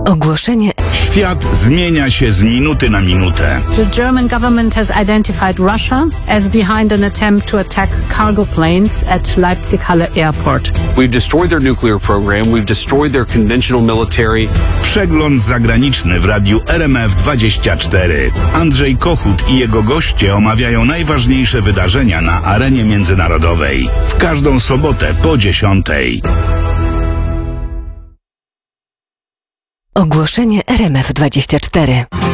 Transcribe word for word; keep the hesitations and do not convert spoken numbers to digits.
Ogłoszenie. Świat zmienia się z minuty na minutę. The German government has identified Russia as behind an attempt to attack cargo planes at Leipzig-Halle Airport. We've destroyed their nuclear program. We've destroyed their conventional military. Przegląd zagraniczny w radiu R M F dwadzieścia cztery. Andrzej Kochut i jego goście omawiają najważniejsze wydarzenia na arenie międzynarodowej. W każdą sobotę po dziesiątej. Ogłoszenie R M F dwadzieścia cztery.